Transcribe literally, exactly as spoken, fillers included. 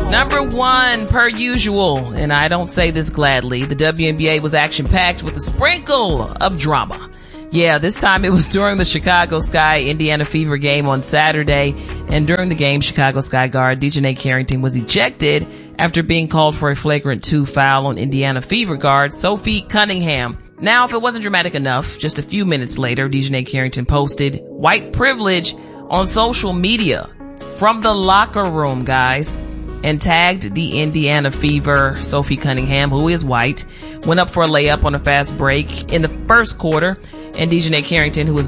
Number one, per usual, and I don't say this gladly, the W N B A was action-packed with a sprinkle of drama. Yeah, this time it was during the Chicago Sky Indiana Fever game on Saturday, and during the game, Chicago Sky guard Dejounte Carrington was ejected after being called for a flagrant two foul on Indiana Fever guard Sophie Cunningham. Now, if it wasn't dramatic enough, just a few minutes later, Dejounte Carrington posted white privilege on social media from the locker room, guys, and tagged the Indiana Fever Sophie Cunningham, who is white, went up for a layup on a fast break in the first quarter, and Dejounte Carrington, who was